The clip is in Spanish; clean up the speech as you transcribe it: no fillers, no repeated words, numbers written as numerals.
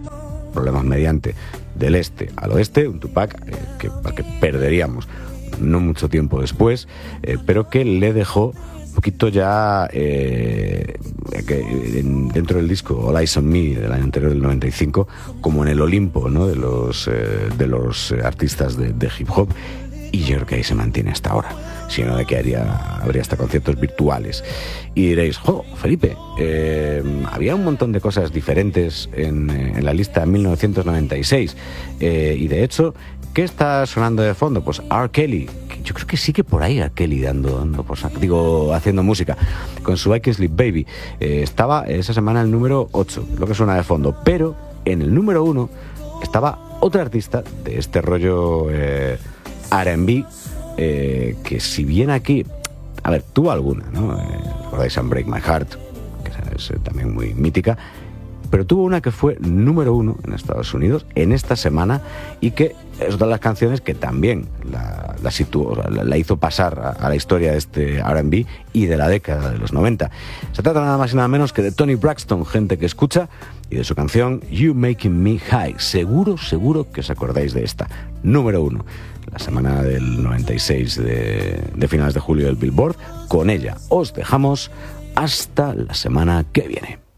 problemas mediante del este al oeste, un Tupac que perderíamos no mucho tiempo después, pero que le dejó un poquito ya dentro del disco All Eyes on Me del año anterior, del 95, como en el Olimpo, ¿no?, de los artistas de hip hop, y yo creo que ahí se mantiene hasta ahora, sino de que habría hasta conciertos virtuales. Y diréis, Felipe, había un montón de cosas diferentes en la lista de 1996, y de hecho, ¿qué está sonando de fondo? Pues R. Kelly. Yo creo que sí, que por ahí R. Kelly haciendo música con su I Can Sleep Baby. Estaba esa semana el número 8, lo que suena de fondo, pero en el número 1 estaba otra artista de este rollo R&B, que si bien aquí, a ver, tuvo alguna, ¿no? ¿Recordáis Break My Heart? Que es también muy mítica, pero tuvo una que fue número 1 en Estados Unidos en esta semana, y que es otra de las canciones que también la situó, la hizo pasar a la historia de este R&B y de la década de los 90. Se trata nada más y nada menos que de Toni Braxton, gente que escucha, y de su canción You Making Me High. Seguro que os acordáis de esta. Número 1, la semana del 96 de finales de julio del Billboard. Con ella os dejamos hasta la semana que viene.